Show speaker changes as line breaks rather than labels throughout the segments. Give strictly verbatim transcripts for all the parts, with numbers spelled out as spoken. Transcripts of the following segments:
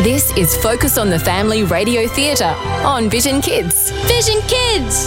This is Focus on the Family Radio Theatre on Vision Kids. Vision Kids!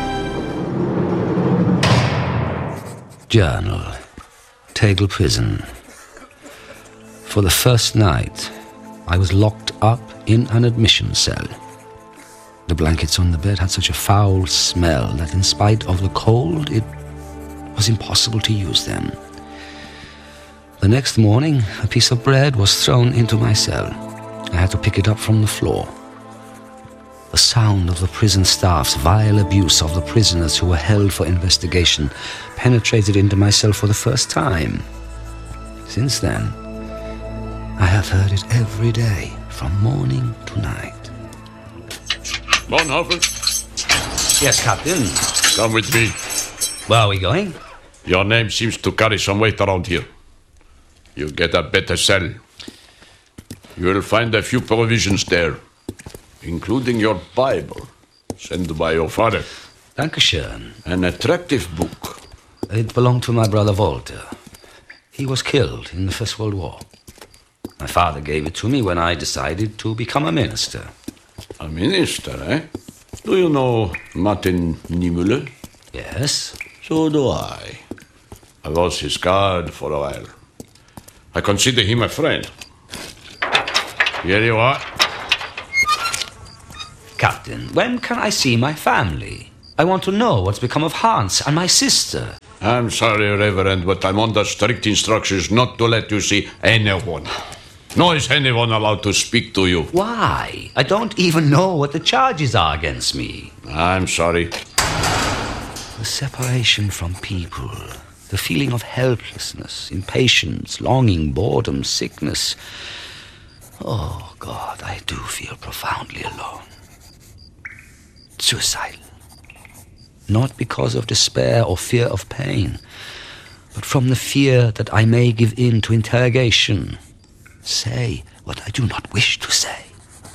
Journal. Tegel Prison. For the first night, I was locked up in an admission cell. The blankets on the bed had such a foul smell that in spite of the cold, it was impossible to use them. The next morning, a piece of bread was thrown into my cell. I had to pick it up from the floor. The sound of the prison staff's vile abuse of the prisoners who were held for investigation penetrated into my cell for the first time. Since then, I have heard it every day, from morning to night.
Bonhoeffer?
Yes, Captain.
Come with me.
Where are we going?
Your name seems to carry some weight around here. You get a better cell. You will find a few provisions there, including your Bible, sent by your father.
Dankeschön.
An attractive book.
It belonged to my brother Walter. He was killed in the First World War. My father gave it to me when I decided to become a minister.
A minister, eh? Do you know Martin Niemöller?
Yes.
So do I. I was his guard for a while. I consider him a friend. Here you are.
Captain, when can I see my family? I want to know what's become of Hans and my sister.
I'm sorry, Reverend, but I'm under strict instructions not to let you see anyone. Nor is anyone allowed to speak to you.
Why? I don't even know what the charges are against me.
I'm sorry.
The separation from people, the feeling of helplessness, impatience, longing, boredom, sickness. Oh, God, I do feel profoundly alone. Suicidal. Not because of despair or fear of pain, but from the fear that I may give in to interrogation. Say what I do not wish to say.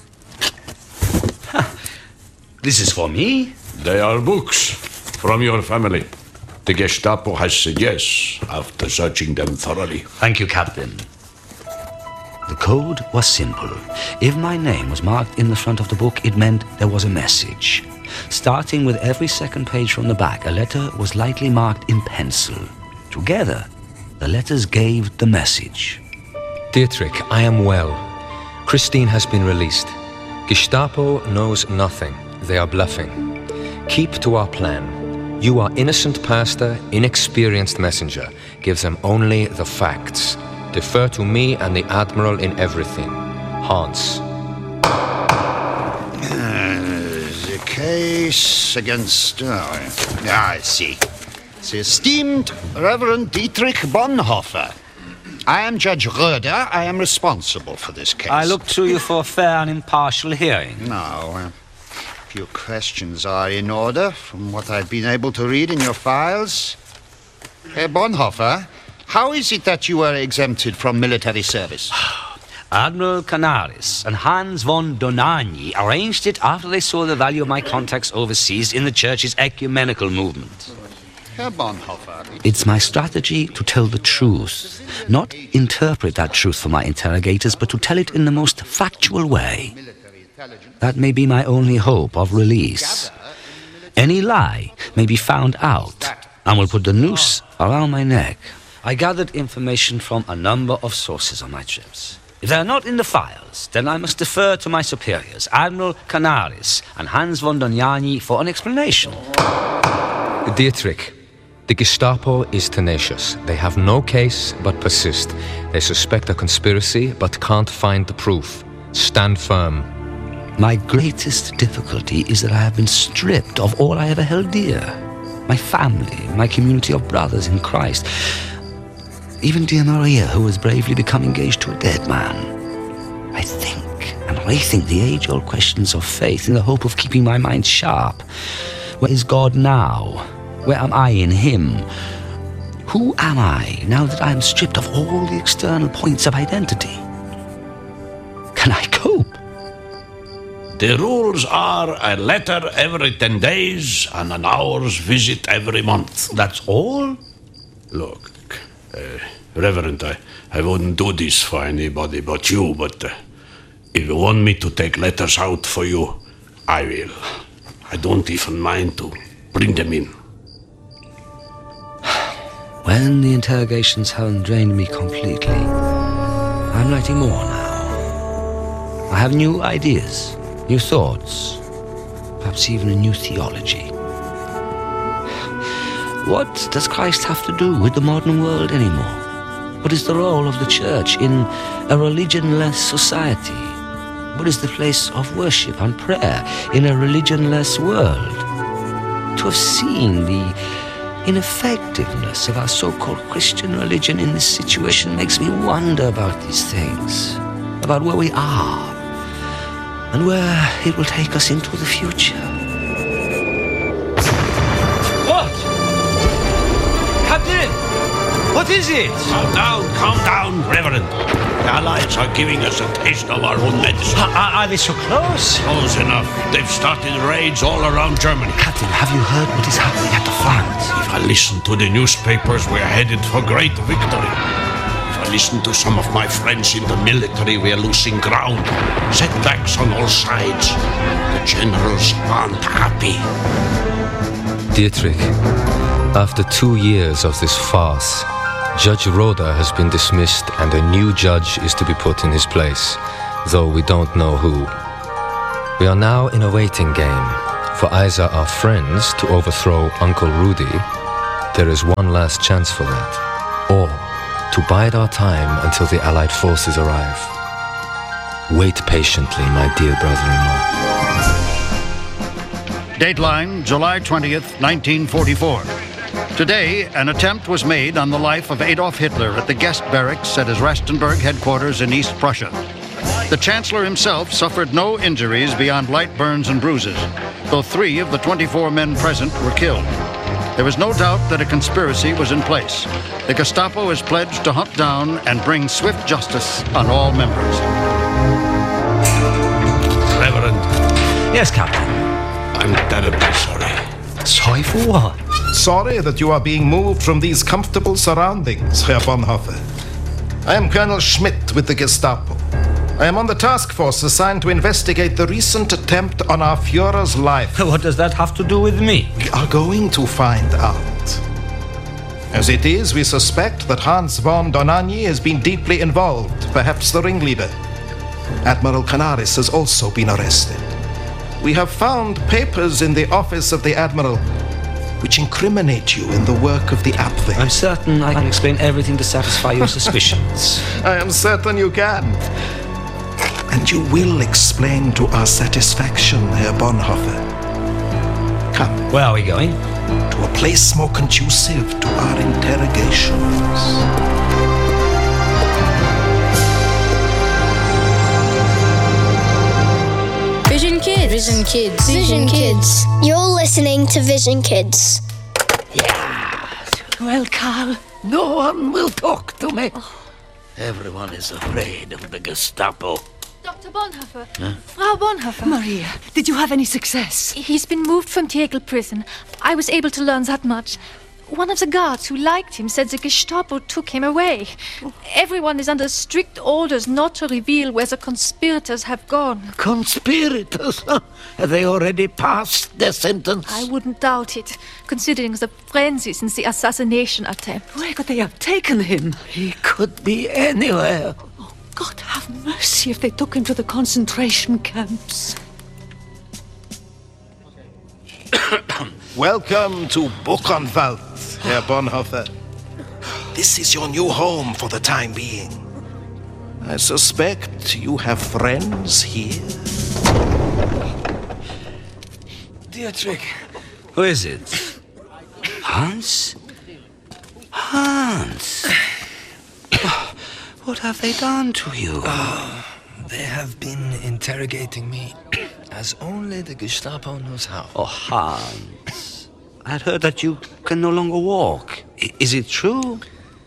Ha. This is for me?
They are books from your family. The Gestapo has said yes after searching them thoroughly.
Thank you, Captain. The code was simple. If my name was marked in the front of the book, it meant there was a message. Starting with every second page from the back, a letter was lightly marked in pencil. Together, the letters gave the message.
Dietrich, I am well. Christine has been released. Gestapo knows nothing. They are bluffing. Keep to our plan. You are innocent pastor, inexperienced messenger. Give them only the facts. Defer to me and the Admiral in everything. Hans.
Uh, the case against... Oh, I see. The esteemed Reverend Dietrich Bonhoeffer. I am Judge Röder. I am responsible for this case.
I look to you for a fair and impartial hearing.
Now, a few questions are in order from what I've been able to read in your files. Herr Bonhoeffer, how is it that you were exempted from military service?
Admiral Canaris and Hans von Dohnanyi arranged it after they saw the value of my contacts overseas in the Church's ecumenical movement.
Herr Bonhoeffer.
It's my strategy to tell the truth, not interpret that truth for my interrogators, but to tell it in the most factual way. That may be my only hope of release. Any lie may be found out and will put the noose around my neck. I gathered information from a number of sources on my trips. If they're not in the files, then I must defer to my superiors, Admiral Canaris and Hans von Dohnanyi, for an explanation.
Dietrich, the Gestapo is tenacious. They have no case but persist. They suspect a conspiracy but can't find the proof. Stand firm.
My greatest difficulty is that I have been stripped of all I ever held dear. My family, my community of brothers in Christ. Even dear Maria, who has bravely become engaged to a dead man. I think and rethink the age-old questions of faith in the hope of keeping my mind sharp. Where is God now? Where am I in Him? Who am I now that I am stripped of all the external points of identity? Can I cope?
The rules are a letter every ten days and an hour's visit every month.
That's all?
Look, uh, Reverend, I, I wouldn't do this for anybody but you, but uh, If you want me to take letters out for you, I will. I don't even mind to bring them in.
When the interrogations haven't drained me completely, I'm writing more now. I have new ideas, new thoughts, perhaps even a new theology. What does Christ have to do with the modern world anymore? What is the role of the church in a religionless society? What is the place of worship and prayer in a religionless world? To have seen the ineffectiveness of our so-called Christian religion in this situation makes me wonder about these things, about where we are, and where it will take us into the future.
What? Captain! What is it?
Calm down, calm down, Reverend. The Allies are giving us a taste of our own medicine.
Are, are they so close?
Close enough. They've started raids all around Germany.
Captain, have you heard what is happening at the front?
If I listen to the newspapers, we're headed for great victory. If I listen to some of my friends in the military, we're losing ground. Setbacks on all sides. The generals aren't happy.
Dietrich, after two years of this farce, Judge Roda has been dismissed and a new judge is to be put in his place, though we don't know who. We are now in a waiting game. For either our friends to overthrow Uncle Rudy, there is one last chance for that, or to bide our time until the Allied forces arrive. Wait patiently, my dear brother-in-law.
Dateline, July twentieth, nineteen forty-four. Today, an attempt was made on the life of Adolf Hitler at the guest barracks at his Rastenburg headquarters in East Prussia. The Chancellor himself suffered no injuries beyond light burns and bruises, though three of the twenty-four men present were killed. There was no doubt that a conspiracy was in place. The Gestapo is pledged to hunt down and bring swift justice on all members.
Reverend,
Yes, Captain.
I'm terribly sorry.
Sorry for what?
Sorry that you are being moved from these comfortable surroundings, Herr Bonhoeffer. I am Colonel Schmidt with the Gestapo. I am on the task force assigned to investigate the recent attempt on our Führer's life.
What does that have to do with me?
We are going to find out. As it is, we suspect that Hans von Dohnanyi has been deeply involved, perhaps the ringleader. Admiral Canaris has also been arrested. We have found papers in the office of the Admiral which incriminate you in the work of the Abwehr.
I'm certain I can explain everything to satisfy your suspicions.
I am certain you can. And you will explain to our satisfaction, Herr Bonhoeffer. Come.
Where are we going?
To a place more conducive to our interrogations.
Vision Kids.
Vision Kids.
Vision Kids.
You're listening to Vision Kids.
Well, Carl, no one will talk to me. Everyone is afraid of the Gestapo.
Doctor Bonhoeffer. Huh? Frau Bonhoeffer.
Maria, did you have any success?
He's been moved from Tegel prison. I was able to learn that much. One of the guards who liked him said the Gestapo took him away. Everyone is under strict orders not to reveal where the conspirators have gone.
Conspirators? Have they already passed their sentence?
I wouldn't doubt it, considering the frenzy since the assassination attempt.
Where could they have taken him? He could be anywhere. Oh, God have mercy if they took him to the concentration camps.
Welcome to Buchenwald, Herr Bonhoeffer. This is your new home for the time being. I suspect you have friends here.
Dietrich. Who is it? Hans? Hans! What have they done to you?
Uh, they have been interrogating me as only the Gestapo knows how.
Oh, Hans. I had heard that you can no longer walk. I- is it true?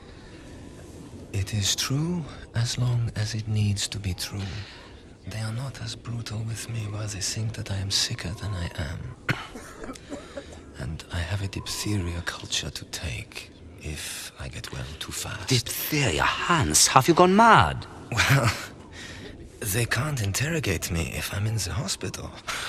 It is true as long as it needs to be true. They are not as brutal with me while they think that I am sicker than I am. And I have a diphtheria culture to take if I get well too fast.
Diphtheria, Hans, have you gone mad?
Well, They can't interrogate me if I'm in the hospital.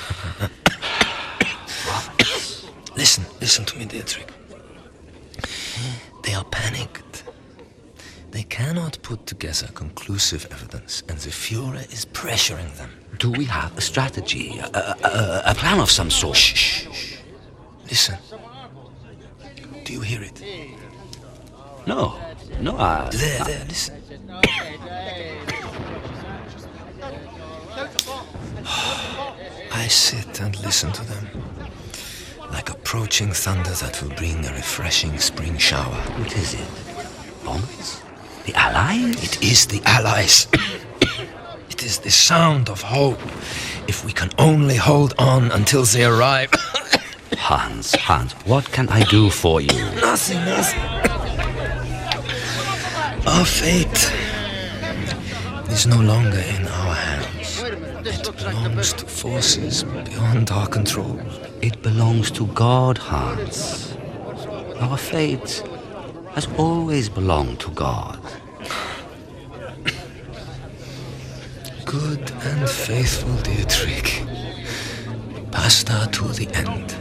Listen, listen to me, Dietrich. They are panicked. They cannot put together conclusive evidence, and the Fuhrer is pressuring them.
Do we have a strategy, a, a, a plan of some sort?
Shh, shh, shh. Listen. Do you hear it?
No, no, I...
There, there, listen. I sit and listen to them, like approaching thunder that will bring a refreshing spring shower.
What is it? Bombs? The Allies?
It is the Allies. It is the sound of hope. If we can only hold on until they arrive.
Hans, Hans, what can I do for you?
Nothing, nothing. Our fate is no longer in our hands. It belongs to forces beyond our control.
It belongs to God, Hans. Our fate has always belonged to God.
Good and faithful Dietrich. Pastor to the end.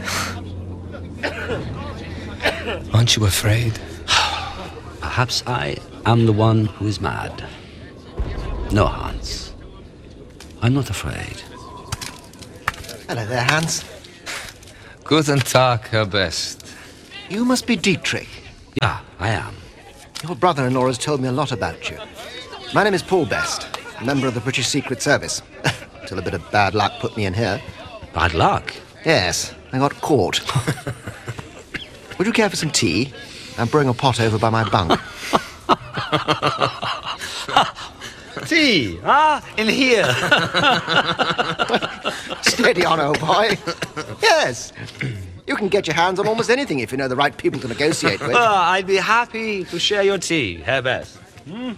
Aren't you afraid?
Perhaps I am the one who is mad. No, Hans. I'm not afraid.
Hello there, Hans.
Guten Tag, Herr Best.
You must be Dietrich.
Yeah, I am.
Your brother-in-law has told me a lot about you. My name is Paul Best, a member of the British Secret Service. Till a bit of bad luck put me in here.
Bad luck?
Yes, I got caught. Would you care for some tea? I'm brewing a pot over by my bunk.
Tea? Ah, in here.
Steady on, old boy. Yes. You can get your hands on almost anything if you know the right people to negotiate with.
Oh, I'd be happy to share your tea, Herr Best. Hmm?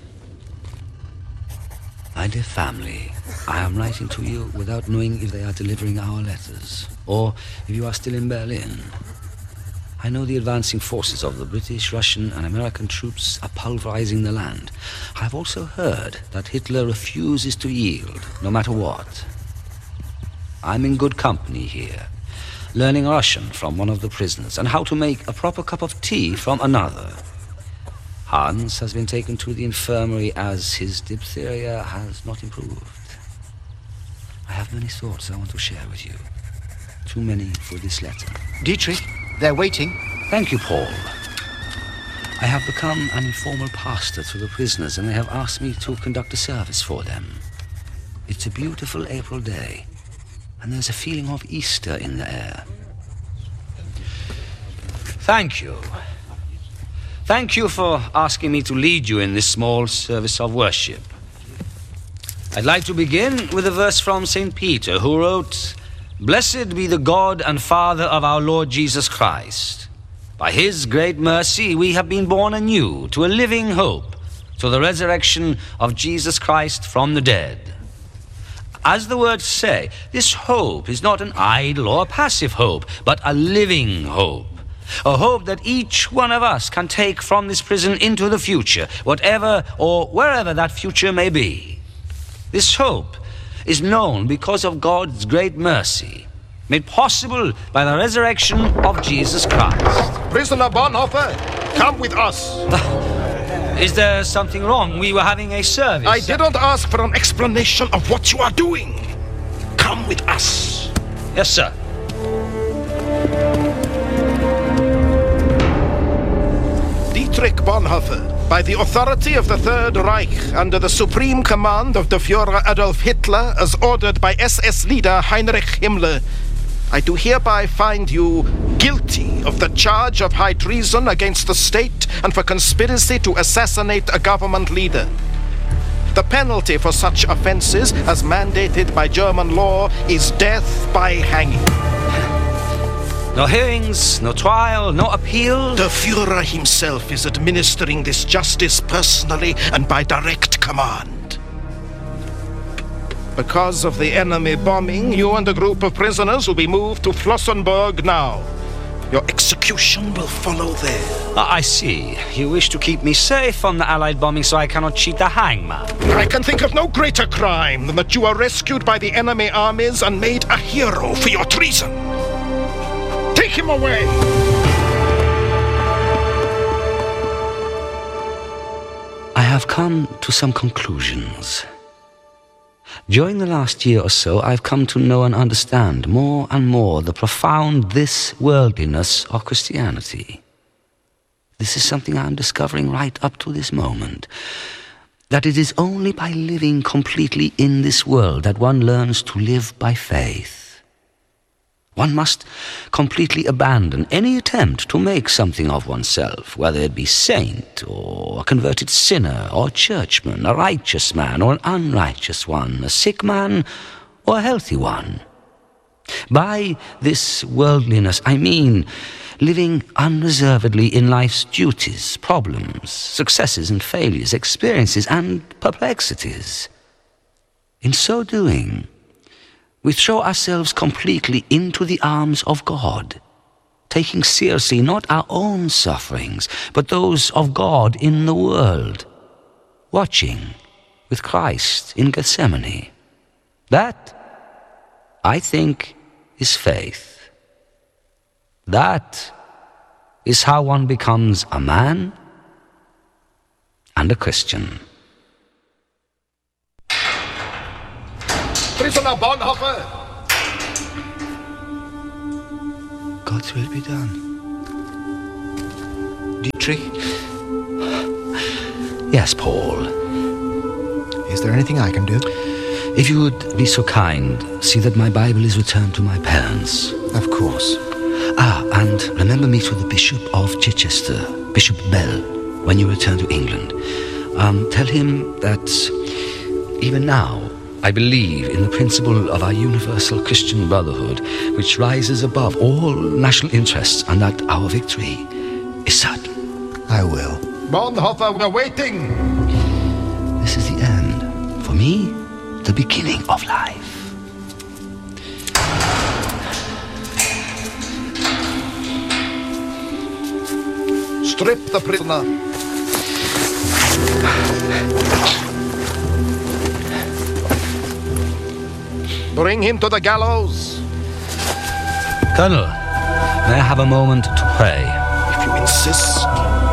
My dear family, I am writing to you without knowing if they are delivering our letters, or if you are still in Berlin. I know the advancing forces of the British, Russian, and American troops are pulverizing the land. I have also heard that Hitler refuses to yield, no matter what. I'm in good company here, learning Russian from one of the prisoners, and how to make a proper cup of tea from another. Hans has been taken to the infirmary as his diphtheria has not improved. I have many thoughts I want to share with you. Too many for this letter.
Dietrich, they're waiting.
Thank you, Paul. I have become an informal pastor to the prisoners, and they have asked me to conduct a service for them. It's a beautiful April day, and there's a feeling of Easter in the air. Thank you. Thank you for asking me to lead you in this small service of worship. I'd like to begin with a verse from Saint Peter, who wrote, "Blessed be the God and Father of our Lord Jesus Christ. By his great mercy we have been born anew to a living hope, to the resurrection of Jesus Christ from the dead." As the words say, this hope is not an idle or a passive hope, but a living hope. A hope that each one of us can take from this prison into the future, whatever or wherever that future may be. This hope is known because of God's great mercy, made possible by the resurrection of Jesus Christ.
Prisoner Bonhoeffer, come with us.
Is there something wrong? We were having a service.
I didn't ask for an explanation of what you are doing. Come with us.
Yes, sir.
Dietrich Bonhoeffer, by the authority of the Third Reich, under the supreme command of the Führer Adolf Hitler, as ordered by S S leader Heinrich Himmler, I do hereby find you guilty of the charge of high treason against the state and for conspiracy to assassinate a government leader. The penalty for such offenses, as mandated by German law, is death by hanging.
No hearings, no trial, no appeal?
The Führer himself is administering this justice personally and by direct command. Because of the enemy bombing, you and a group of prisoners will be moved to Flossenburg now. Your execution will follow there.
I see. You wish to keep me safe from the Allied bombing so I cannot cheat the hangman.
I can think of no greater crime than that you are rescued by the enemy armies and made a hero for your treason. Take him away!
I have come to some conclusions. During the last year or so, I've come to know and understand more and more the profound this-worldliness of Christianity. This is something I'm discovering right up to this moment. That it is only by living completely in this world that one learns to live by faith. One must completely abandon any attempt to make something of oneself, whether it be saint, or a converted sinner, or churchman, a righteous man, or an unrighteous one, a sick man, or a healthy one. By this worldliness, I mean living unreservedly in life's duties, problems, successes and failures, experiences and perplexities. In so doing, we throw ourselves completely into the arms of God, taking seriously not our own sufferings, but those of God in the world, watching with Christ in Gethsemane. That, I think, is faith. That is how one becomes a man and a Christian.
Prisoner Bonhoeffer!
God's will be done. Dietrich? Yes, Paul.
Is there anything I can do?
If you would be so kind, see that my Bible is returned to my parents.
Of course.
Ah, and remember me to the Bishop of Chichester, Bishop Bell, when you return to England. Um, tell him that even now, I believe in the principle of our universal Christian brotherhood, which rises above all national interests, and that our victory is certain.
I will.
Bonhoeffer, we're waiting!
This is the end. For me, the beginning of life.
Strip the prisoner. Bring him to the gallows.
Colonel, may I have a moment to pray?
If you insist.